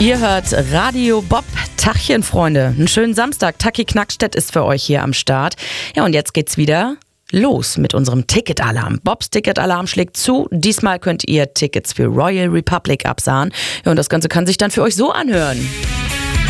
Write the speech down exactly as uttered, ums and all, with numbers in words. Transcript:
Ihr hört Radio Bob. Tachchen, Freunde. Einen schönen Samstag. Taki Knackstedt ist für euch hier am Start. Ja, und jetzt geht's wieder los mit unserem Ticketalarm. Bobs Ticketalarm schlägt zu. Diesmal könnt ihr Tickets für Royal Republic absahen. Ja, und das Ganze kann sich dann für euch so anhören.